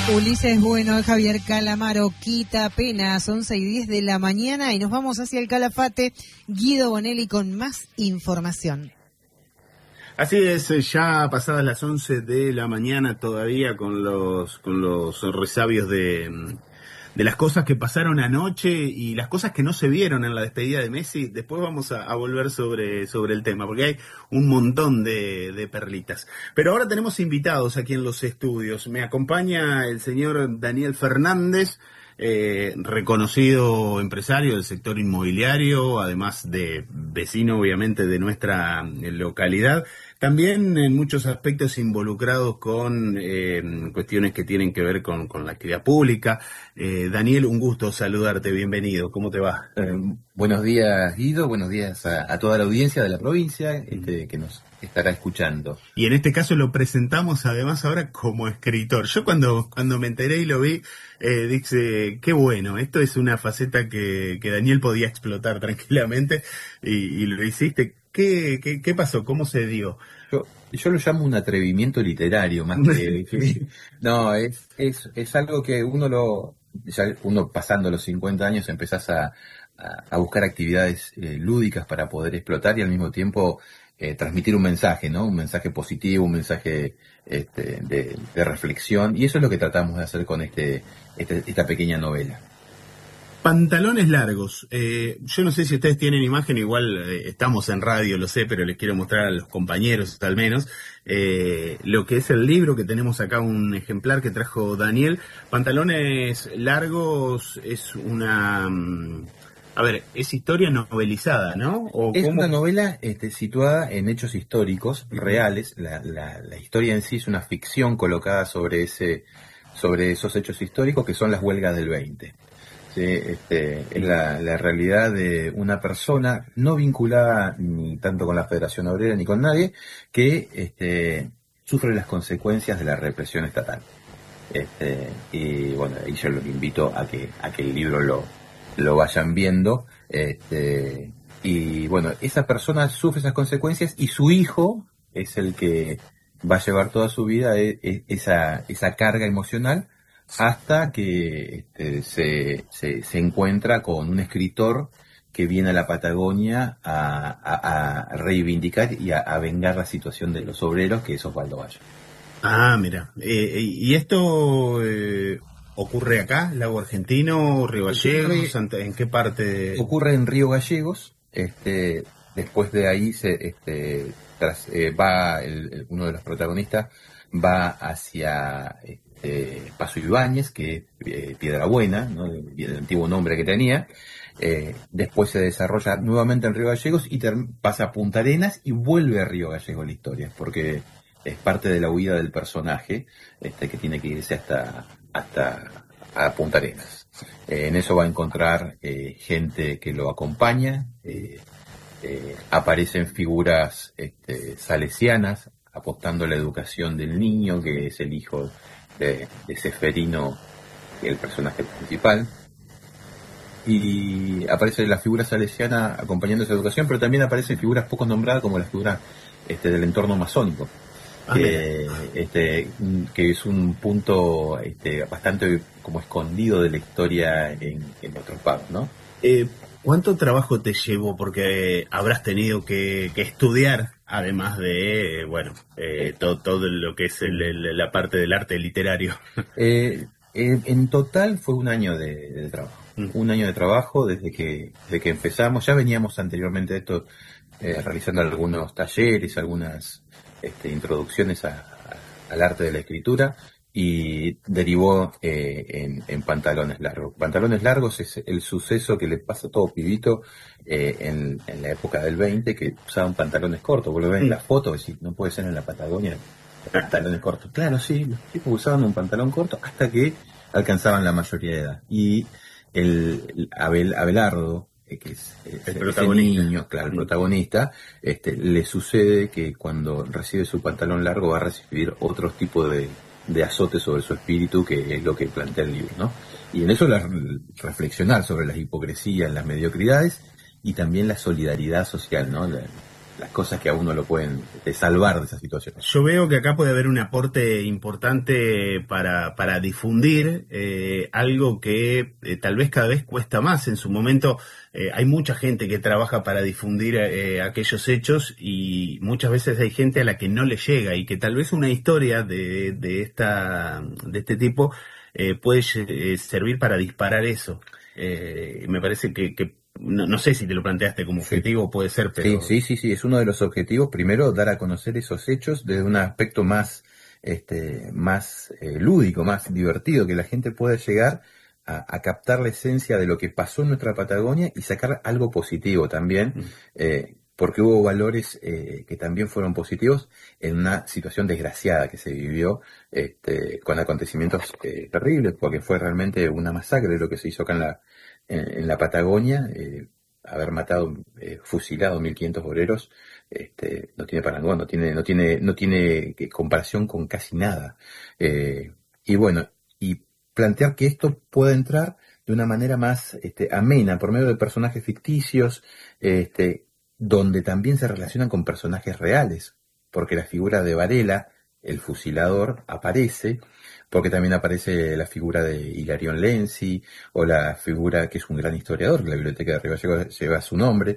Ulises Bueno, Javier Calamaro, quita apenas 11:10 de la mañana y nos vamos hacia el Calafate. Guido Bonelli con más información. Así es, ya pasadas las 11 de la mañana todavía con los resabios de las cosas que pasaron anoche y las cosas que no se vieron en la despedida de Messi. Después vamos a volver sobre el tema, porque hay un montón de perlitas. Pero ahora tenemos invitados aquí en los estudios. Me acompaña el señor Daniel Fernández, reconocido empresario del sector inmobiliario, además de vecino obviamente de nuestra localidad. También en muchos aspectos involucrados con cuestiones que tienen que ver con la actividad pública. Daniel, un gusto saludarte, bienvenido, ¿cómo te va? Buenos días, Guido, buenos días a toda la audiencia de la provincia que nos estará escuchando. Y en este caso lo presentamos además ahora como escritor. Yo cuando me enteré y lo vi, dije, qué bueno, esto es una faceta que Daniel podía explotar tranquilamente y lo hiciste. ¿Qué pasó? ¿Cómo se dio? Yo lo llamo un atrevimiento literario más que... No, es algo que uno pasando los 50 años empezás a buscar actividades lúdicas para poder explotar y al mismo tiempo transmitir un mensaje, ¿no? Un mensaje positivo, un mensaje de reflexión, y eso es lo que tratamos de hacer con esta pequeña novela. Pantalones largos. Yo no sé si ustedes tienen imagen, igual estamos en radio, lo sé, pero les quiero mostrar a los compañeros al menos lo que es el libro, que tenemos acá un ejemplar que trajo Daniel. Pantalones largos es una... A ver, es historia novelizada, ¿no? Es una novela situada en hechos históricos reales. La historia en sí es una ficción colocada sobre esos hechos históricos que son las huelgas del 20. Sí, es la realidad de una persona no vinculada ni tanto con la Federación Obrera ni con nadie, que sufre las consecuencias de la represión estatal. Y bueno, ahí yo los invito a que el libro lo vayan viendo. Y bueno, esa persona sufre esas consecuencias y su hijo es el que va a llevar toda su vida esa carga emocional, hasta que se encuentra con un escritor que viene a la Patagonia a reivindicar y a vengar la situación de los obreros, que es Osvaldo Bayo. Ah, mira. ¿Y esto ocurre acá, Lago Argentino, Río Gallegos? ¿En qué parte? Ocurre en Río Gallegos. Después de ahí uno de los protagonistas va hacia Paso Ibáñez, que es Piedra Buena, ¿no? El antiguo nombre que tenía. Después se desarrolla nuevamente en Río Gallegos y pasa a Punta Arenas y vuelve a Río Gallegos la historia, porque es parte de la huida del personaje que tiene que irse hasta a Punta Arenas. En eso va a encontrar gente que lo acompaña, aparecen figuras salesianas apostando a la educación del niño, que es el hijo de Seferino, el personaje principal, y aparece la figura salesiana acompañando esa educación, pero también aparecen figuras poco nombradas como la figura del entorno masónico, que es un punto bastante como escondido de la historia en otros pagos, ¿no? ¿Cuánto trabajo te llevó? Porque habrás tenido que estudiar, además de, todo lo que es la parte del arte literario. En total fue un año de trabajo. Un año de trabajo desde que empezamos. Ya veníamos anteriormente de esto realizando algunos talleres, algunas introducciones al arte de la escritura, y derivó en Pantalones Largos. Pantalones Largos es el suceso que le pasa a todo pibito en la época del 20, que usaban pantalones cortos. Vos lo ves en la foto, decís, no puede ser en la Patagonia pantalones cortos. Claro, sí, los tipos usaban un pantalón corto hasta que alcanzaban la mayoría de edad. Y Abelardo, que es el protagonista, niño, claro, el protagonista, le sucede que cuando recibe su pantalón largo va a recibir otro tipo de azote sobre su espíritu, que es lo que plantea el libro, ¿no? Y en eso reflexionar sobre las hipocresías, las mediocridades y también la solidaridad social, ¿no? las cosas que a uno lo pueden salvar de esa situación. Yo veo que acá puede haber un aporte importante para difundir algo que tal vez cada vez cuesta más. En su momento hay mucha gente que trabaja para difundir aquellos hechos y muchas veces hay gente a la que no le llega y que tal vez una historia de este tipo puede servir para disparar eso. Me parece que no sé si te lo planteaste como objetivo, puede ser, pero... Sí, es uno de los objetivos. Primero, dar a conocer esos hechos desde un aspecto más lúdico, más divertido, que la gente pueda llegar a captar la esencia de lo que pasó en nuestra Patagonia y sacar algo positivo también, porque hubo valores que también fueron positivos en una situación desgraciada que se vivió, con acontecimientos terribles, porque fue realmente una masacre lo que se hizo acá en la Patagonia. Haber matado, fusilado 1.500 obreros, no tiene parangón, no tiene comparación con casi nada. Y bueno, y plantear que esto pueda entrar de una manera más amena, por medio de personajes ficticios, donde también se relacionan con personajes reales, porque la figura de Varela, el fusilador, aparece, porque también aparece la figura de Hilarión Lenzi, o la figura que es un gran historiador, la Biblioteca de Río lleva su nombre,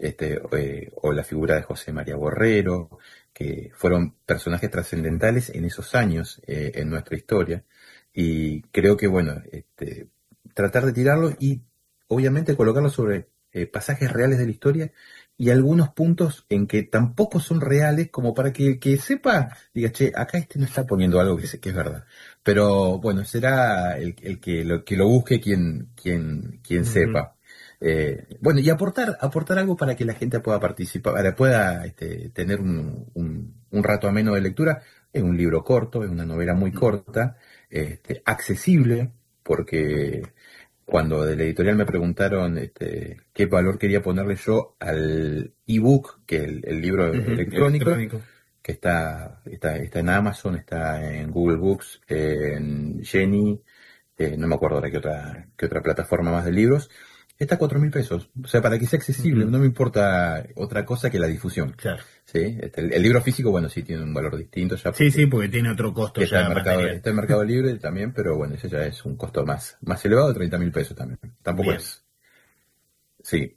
o la figura de José María Borrero, que fueron personajes trascendentales en esos años en nuestra historia, y creo que, bueno, tratar de tirarlos y obviamente colocarlos sobre pasajes reales de la historia y algunos puntos en que tampoco son reales, como para que el que sepa diga, che, acá no está poniendo algo que es verdad. Pero bueno, será el que lo busque quien sepa. Bueno, y aportar algo para que la gente pueda participar, pueda tener un rato ameno de lectura. Es un libro corto, es una novela muy corta, accesible, porque cuando de la editorial me preguntaron qué valor quería ponerle yo al ebook, que el libro electrónico, que está en Amazon, está en Google Books, en Jenny, no me acuerdo ahora qué otra plataforma más de libros, está a 4.000 pesos. O sea, para que sea accesible, no me importa otra cosa que la difusión. Claro. ¿Sí? El libro físico, bueno, sí tiene un valor distinto ya. Sí, porque tiene otro costo ya. Está en Mercado Libre también, pero bueno, ese ya es un costo más elevado, de 30.000 pesos también. Tampoco Bien. es. Sí.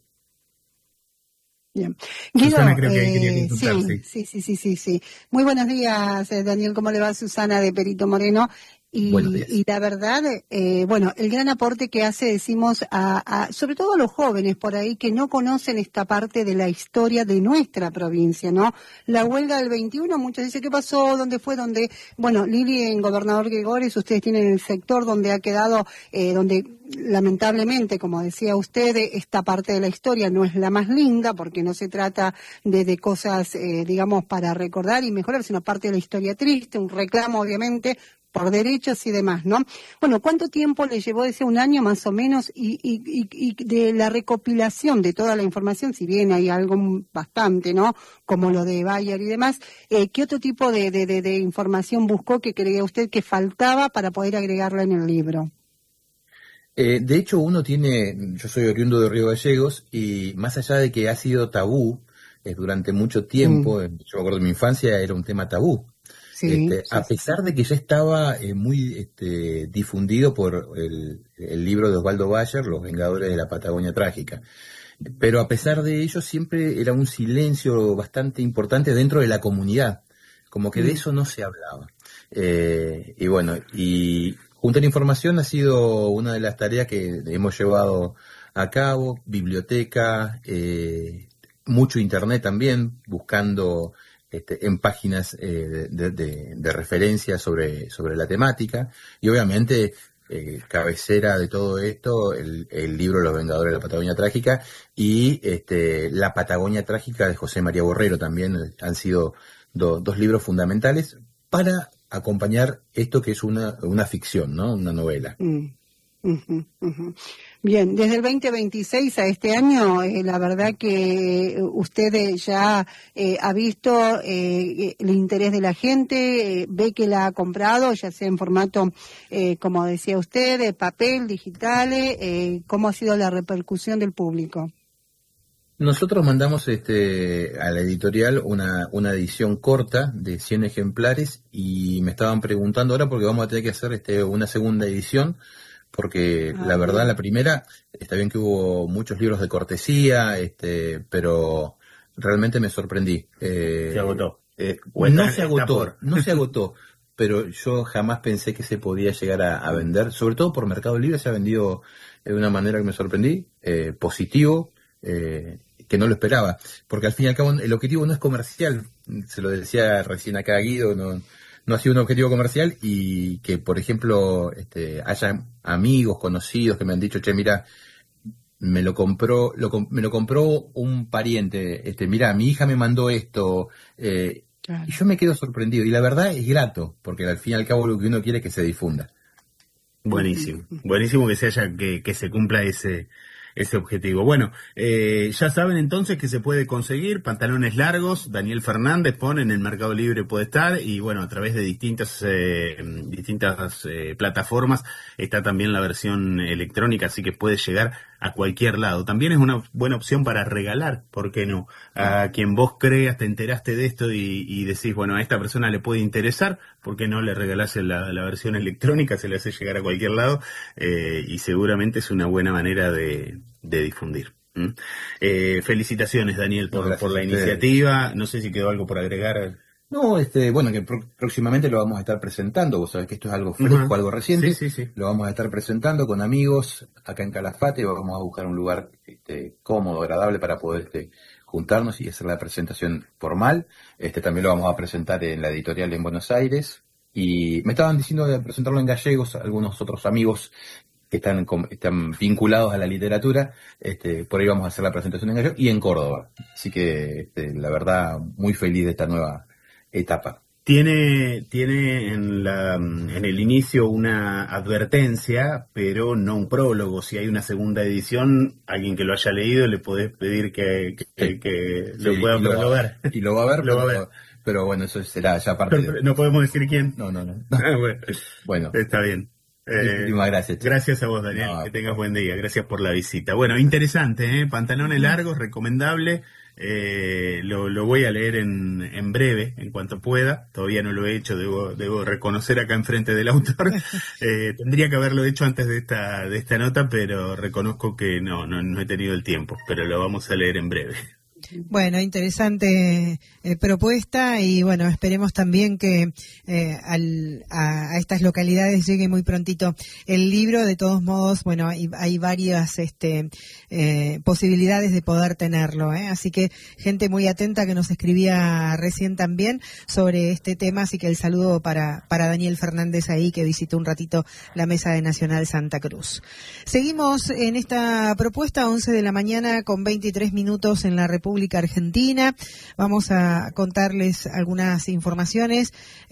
Bien. Guido, Susana creo que ahí quería consultar, sí. Muy buenos días, Daniel. ¿Cómo le va? Susana de Perito Moreno. Y la verdad, bueno, el gran aporte que hace, decimos, sobre todo a los jóvenes por ahí que no conocen esta parte de la historia de nuestra provincia, ¿no? La huelga del 21, muchos dicen, ¿qué pasó? ¿Dónde fue? Bueno, Lili, en Gobernador Gregores, ustedes tienen el sector donde ha quedado, donde lamentablemente, como decía usted, esta parte de la historia no es la más linda, porque no se trata de cosas, digamos, para recordar y mejorar, sino parte de la historia triste, un reclamo, obviamente, por derechos y demás, ¿no? Bueno, ¿cuánto tiempo le llevó? Decía, un año más o menos, y de la recopilación de toda la información, si bien hay algo bastante, ¿no? Como lo de Bayer y demás, ¿qué otro tipo de información buscó que creía usted que faltaba para poder agregarla en el libro? De hecho, yo soy oriundo de Río Gallegos, y más allá de que ha sido tabú durante mucho tiempo, yo me acuerdo de mi infancia, era un tema tabú. A pesar de que ya estaba muy difundido por el libro de Osvaldo Bayer, Los Vengadores de la Patagonia Trágica. Pero a pesar de ello, siempre era un silencio bastante importante dentro de la comunidad, como que de eso no se hablaba. Y bueno, y juntar información ha sido una de las tareas que hemos llevado a cabo, biblioteca, mucho internet también, buscando en páginas de referencia sobre la temática, y obviamente cabecera de todo esto el libro Los Vengadores de la Patagonia Trágica y La Patagonia Trágica de José María Borrero. También han sido dos libros fundamentales para acompañar esto que es una ficción, ¿no? Una novela. Bien, desde el 2026 a este año, la verdad que usted ya ha visto el interés de la gente, ve que la ha comprado, ya sea en formato, como decía usted, de papel, digital, ¿cómo ha sido la repercusión del público? Nosotros mandamos a la editorial una edición corta de 100 ejemplares y me estaban preguntando ahora porque vamos a tener que hacer una segunda edición porque la verdad la primera, está bien que hubo muchos libros de cortesía, pero realmente me sorprendí. Se agotó. No se agotó, pero yo jamás pensé que se podía llegar a vender, sobre todo por Mercado Libre se ha vendido de una manera que me sorprendí, positivo, que no lo esperaba, porque al fin y al cabo el objetivo no es comercial, se lo decía recién acá Guido, no ha sido un objetivo comercial y que por ejemplo haya amigos, conocidos que me han dicho, che, mira, me lo compró un pariente, mira, mi hija me mandó esto, claro. Y yo me quedo sorprendido y la verdad es grato, porque al fin y al cabo lo que uno quiere es que se difunda. Buenísimo que se cumpla ese objetivo. Bueno, ya saben entonces que se puede conseguir pantalones largos, Daniel Fernández pone en el Mercado Libre, puede estar, y bueno, a través de distintas plataformas está también la versión electrónica, así que puede llegar a cualquier lado. También es una buena opción para regalar, ¿por qué no? A quien vos creas, te enteraste de esto y decís, bueno, a esta persona le puede interesar, ¿por qué no le regalás la versión electrónica? Se le hace llegar a cualquier lado y seguramente es una buena manera de difundir. Felicitaciones, Daniel, por la iniciativa. No sé si quedó algo por agregar. No, bueno, que próximamente lo vamos a estar presentando. Vos sabés que esto es algo fresco, algo reciente. Sí. Lo vamos a estar presentando con amigos acá en Calafate. Vamos a buscar un lugar cómodo, agradable para poder juntarnos y hacer la presentación formal. También lo vamos a presentar en la editorial en Buenos Aires. Y me estaban diciendo de presentarlo en gallegos, algunos otros amigos que están vinculados a la literatura, por ahí vamos a hacer la presentación en gallego y en Córdoba. Así que, la verdad, muy feliz de esta nueva etapa. Tiene en el inicio una advertencia, pero no un prólogo. Si hay una segunda edición, alguien que lo haya leído le podés pedir que lo pueda prologar. Y lo va a ver, pero bueno, eso será ya parte de... ¿No podemos decir quién? No. Bueno, está bien. Muchísimas gracias. Gracias a vos, Daniel, que tengas buen día. Gracias por la visita. Bueno, interesante, pantalones largos, recomendable. Lo voy a leer en breve, en cuanto pueda. Todavía no lo he hecho, debo reconocer acá enfrente del autor. Tendría que haberlo hecho antes de esta nota, pero reconozco que no he tenido el tiempo, pero lo vamos a leer en breve. Bueno, interesante propuesta y bueno, esperemos también que a estas localidades llegue muy prontito el libro. De todos modos, bueno, hay varias posibilidades de poder tenerlo, así que gente muy atenta que nos escribía recién también sobre este tema, así que el saludo para Daniel Fernández ahí que visitó un ratito la mesa de Nacional Santa Cruz. Seguimos en esta propuesta, 11 de la mañana con 23 minutos en la República Argentina. Vamos a contarles algunas informaciones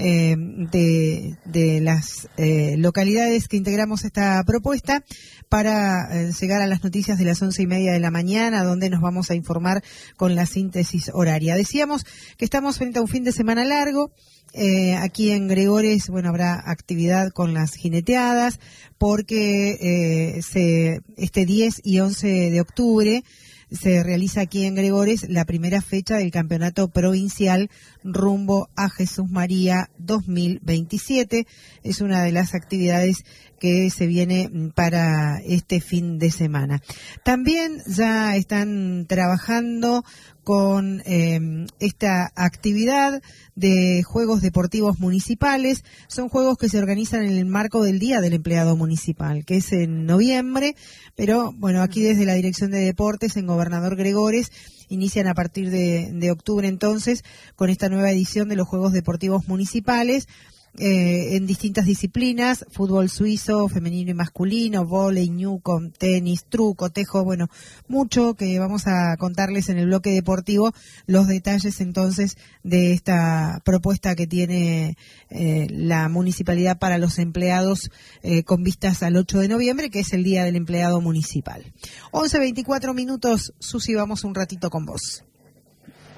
de las localidades que integramos esta propuesta para llegar a las noticias de las 11:30 de la mañana, donde nos vamos a informar con la síntesis horaria. Decíamos que estamos frente a un fin de semana largo. Aquí en Gregores, bueno, habrá actividad con las jineteadas porque este 10 y 11 de octubre se realiza aquí en Gregores la primera fecha del campeonato provincial rumbo a Jesús María 2027. Es una de las actividades que se viene para este fin de semana. También ya están trabajando con esta actividad de Juegos Deportivos Municipales. Son juegos que se organizan en el marco del Día del Empleado Municipal, que es en noviembre, pero bueno, aquí desde la Dirección de Deportes en Gobernador Gregores inician a partir de octubre entonces con esta nueva edición de los Juegos Deportivos Municipales. En distintas disciplinas, fútbol suizo, femenino y masculino, vóley, ñuco, tenis, truco, tejo, bueno, mucho que vamos a contarles en el bloque deportivo, los detalles entonces de esta propuesta que tiene la municipalidad para los empleados con vistas al 8 de noviembre, que es el Día del Empleado Municipal. 11:24 minutos, Susi, vamos un ratito con vos.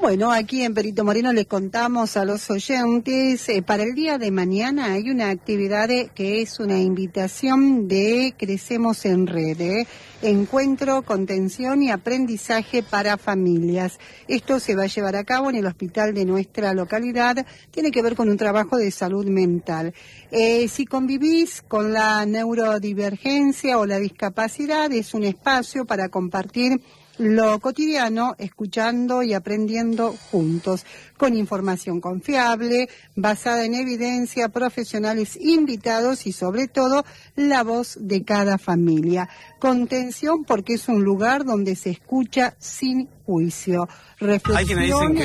Bueno, aquí en Perito Moreno le contamos a los oyentes, para el día de mañana hay una actividad que es una invitación de Crecemos en Red, encuentro, contención y aprendizaje para familias. Esto se va a llevar a cabo en el hospital de nuestra localidad, tiene que ver con un trabajo de salud mental. Si convivís con la neurodivergencia o la discapacidad, es un espacio para compartir lo cotidiano, escuchando y aprendiendo juntos, con información confiable, basada en evidencia, profesionales invitados y sobre todo la voz de cada familia. Contención porque es un lugar donde se escucha sin juicio. Reflexión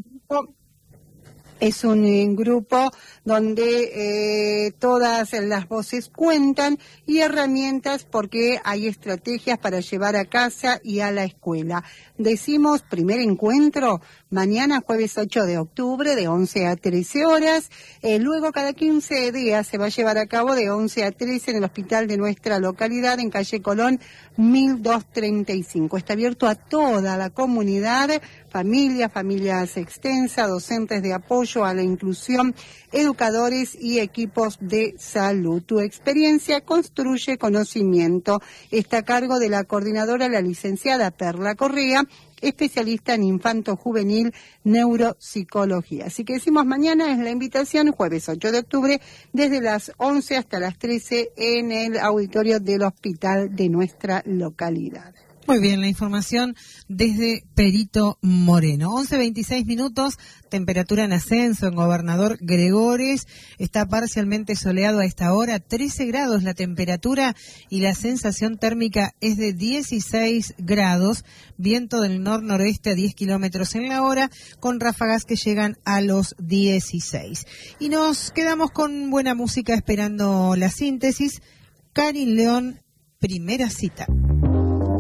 es un grupo donde todas las voces cuentan y herramientas porque hay estrategias para llevar a casa y a la escuela. Decimos primer encuentro mañana jueves 8 de octubre de 11 a 13 horas. Luego cada 15 días se va a llevar a cabo de 11 a 13 en el hospital de nuestra localidad en calle Colón 1235. Está abierto a toda la comunidad, familias extensas, docentes de apoyo a la inclusión, educadores y equipos de salud. Tu experiencia construye conocimiento. Está a cargo de la coordinadora, la licenciada Perla Correa, especialista en infanto-juvenil neuropsicología. Así que decimos mañana es la invitación, jueves 8 de octubre, desde las 11 hasta las 13 en el auditorio del hospital de nuestra localidad. Muy bien, la información desde Perito Moreno. 11:26 minutos, temperatura en ascenso en Gobernador Gregores. Está parcialmente soleado a esta hora, 13 grados la temperatura y la sensación térmica es de 16 grados. Viento del nor-noroeste a 10 kilómetros en la hora, con ráfagas que llegan a los 16. Y nos quedamos con buena música esperando la síntesis. Karin León, Primera Cita.